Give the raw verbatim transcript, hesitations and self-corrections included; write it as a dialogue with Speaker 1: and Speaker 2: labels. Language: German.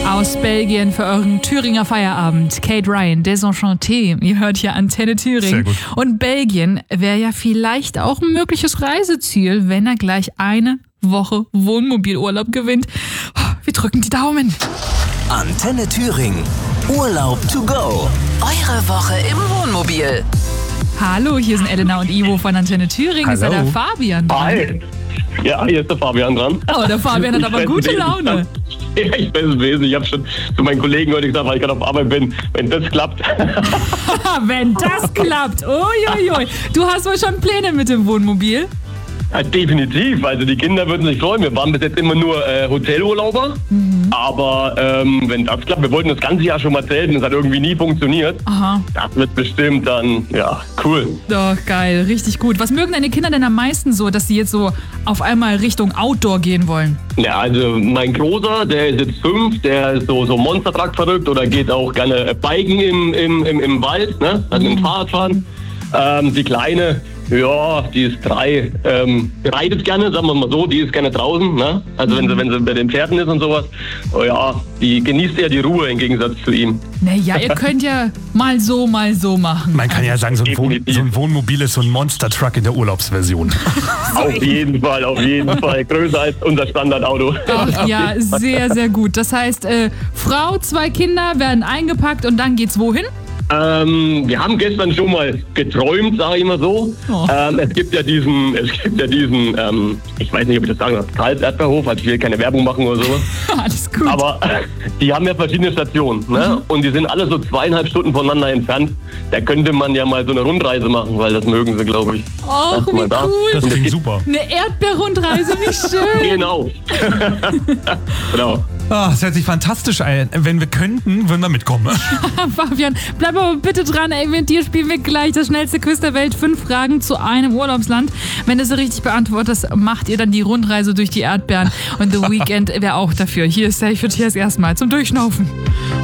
Speaker 1: Aus Belgien für euren Thüringer Feierabend. Kate Ryan, Desenchanté. Ihr hört hier Antenne Thüringen.
Speaker 2: Sehr gut.
Speaker 1: Und Belgien wäre ja vielleicht auch ein mögliches Reiseziel, wenn er gleich eine Woche Wohnmobilurlaub gewinnt. Wir drücken die Daumen.
Speaker 3: Antenne Thüringen. Urlaub to go. Eure Woche im Wohnmobil.
Speaker 1: Hallo, hier sind Elena und Ivo von Antenne Thüringen. Ist ja der Fabian dran.
Speaker 4: Hi. Ja, hier ist der Fabian dran.
Speaker 1: Oh, der Fabian hat aber gute Laune.
Speaker 4: Ja, ich weiß es wesen. Ich habe schon zu meinen Kollegen heute gesagt, weil ich gerade auf Arbeit bin, wenn das klappt.
Speaker 1: Wenn das klappt. Uiuiui. Du hast wohl schon Pläne mit dem Wohnmobil?
Speaker 4: Ja, definitiv. Also die Kinder würden sich freuen. Wir waren bis jetzt immer nur äh, Hotelurlauber. Mhm. Aber ähm, wenn das klappt, wir wollten das ganze Jahr schon mal zelten. Das hat irgendwie nie funktioniert.
Speaker 1: Aha.
Speaker 4: Das wird bestimmt dann, ja, cool.
Speaker 1: Doch, geil. Richtig gut. Was mögen deine Kinder denn am meisten so, dass sie jetzt so auf einmal Richtung Outdoor gehen wollen?
Speaker 4: Ja, also mein Großer, der ist jetzt fünf, der ist so, so Monstertruck verrückt oder geht auch gerne biken im, im, im, im Wald, ne? Also mit dem Fahrradfahren. Ähm, die Kleine, ja, die ist drei, ähm, reitet gerne, sagen wir mal so, die ist gerne draußen, ne? Also wenn sie, wenn sie bei den Pferden ist und sowas, oh ja, die genießt eher die Ruhe im Gegensatz zu ihm.
Speaker 1: Naja, ihr könnt ja mal so, mal so machen.
Speaker 2: Man kann ja sagen, so ein, Wohn- so ein Wohnmobil ist so ein Monster-Truck in der Urlaubsversion.
Speaker 4: Auf jeden Fall, auf jeden Fall. Größer als unser Standardauto.
Speaker 1: Ach ja, sehr, sehr gut. Das heißt, äh, Frau, zwei Kinder werden eingepackt und dann geht's wohin?
Speaker 4: Ähm, wir haben gestern schon mal geträumt, sage ich mal so.
Speaker 1: Oh.
Speaker 4: Ähm, es gibt ja diesen, es gibt ja diesen, ähm, ich weiß nicht, ob ich das sagen darf, Karls Erdbeerhof, also ich will keine Werbung machen oder sowas.
Speaker 1: Alles gut.
Speaker 4: Aber äh, die haben ja verschiedene Stationen, ne? Und die sind alle so zweieinhalb Stunden voneinander entfernt. Da könnte man ja mal so eine Rundreise machen, weil das mögen sie, glaube ich.
Speaker 1: Oh, wie
Speaker 4: mal da.
Speaker 1: cool.
Speaker 2: Das klingt super.
Speaker 1: Eine Erdbeerrundreise, wie schön.
Speaker 4: Genau. Genau.
Speaker 2: Ah, das hört sich fantastisch ein. Wenn wir könnten, würden wir mitkommen.
Speaker 1: Fabian, bleib aber bitte dran, ey, mit dir spielen wir gleich das schnellste Quiz der Welt. Fünf Fragen zu einem Urlaubsland. Wenn du sie richtig beantwortest, macht ihr dann die Rundreise durch die Erdbeeren. Und The Weeknd wäre auch dafür. Hier ist Safe für Tiers erstmal zum Durchschnaufen.